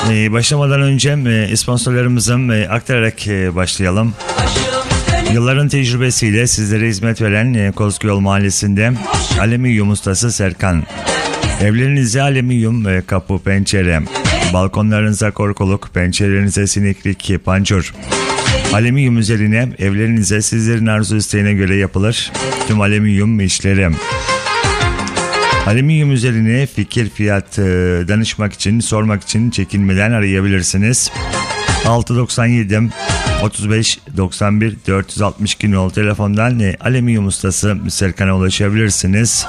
Başlamadan önce sponsorlarımızın aktararak başlayalım. Yılların tecrübesiyle sizlere hizmet veren Kozkuyol Mahallesi'nde alüminyum ustası Serkan. Evlerinize alüminyum kapı, pencere, balkonlarınıza korkuluk, pencerelerinize sineklik, panjur. Alüminyum üzerine evlerinize sizlerin arzu isteğine göre yapılır tüm alüminyum işleri. Alüminyum üzerine fikir, fiyat danışmak için, sormak için çekinmeden arayabilirsiniz. 697 35 91 462 nolu telefondan alüminyum ustası Serkan'a ulaşabilirsiniz.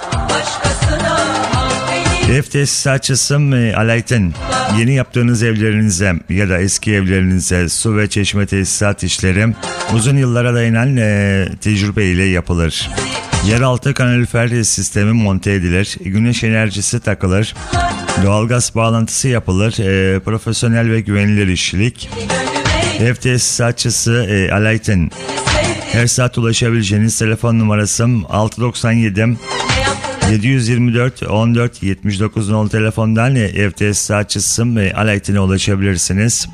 Ev tesisatçısı Alayt'ın yeni yaptığınız evlerinize ya da eski evlerinize su ve çeşme tesisat işleri uzun yıllara dayanan tecrübeyle yapılır. Yeraltı kalorifer sistemi monte edilir, güneş enerjisi takılır, doğalgaz bağlantısı yapılır, profesyonel ve güvenilir işçilik. Ev tesisatçısı Alayt'ın her saat ulaşabileceğiniz telefon numarası 697 724 14 79 nolu telefondan ev tesisatçısı Alayt'ine ulaşabilirsiniz.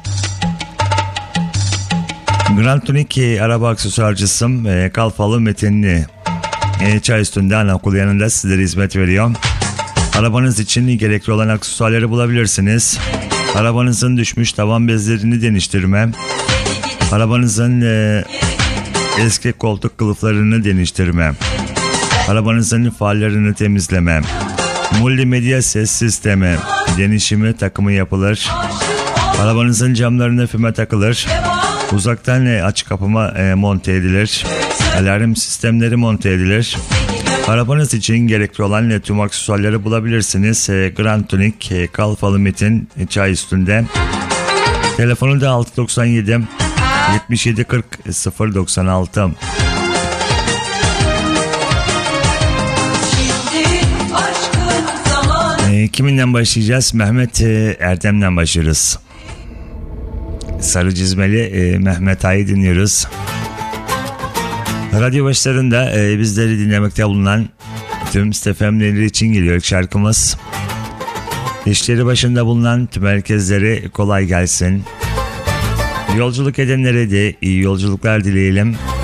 Grand Tunik araba aksesuarcısı Kalfalı Metinli çay üstünde anaokulu yanında sizlere hizmet veriyor. Arabanız için gerekli olan aksesuarları bulabilirsiniz. Arabanızın düşmüş tavan bezlerini değiştirme, arabanızın eski koltuk kılıflarını değiştirme, arabanızın farlarını temizleme, multimedya ses sistemi değişimi takımı yapılır. Arabanızın camlarına füme takılır. Uzaktan aç kapama monte edilir. Alarm sistemleri monte edilir. Arabanız için gerekli olan tüm aksesuarları bulabilirsiniz. Grand Tunik Kalfalı Metin çay üstünde. Telefonu da 697 77 40 096. Kiminden başlayacağız? Mehmet Erdem'den başlarız. Sarı Cizmeli Mehmet Ağa'yı dinliyoruz. Radyo başlarında bizleri dinlemekte bulunan tüm stefemleri için geliyor şarkımız. İşleri başında bulunan tüm herkeslere kolay gelsin. Yolculuk edenlere de iyi yolculuklar dileyelim.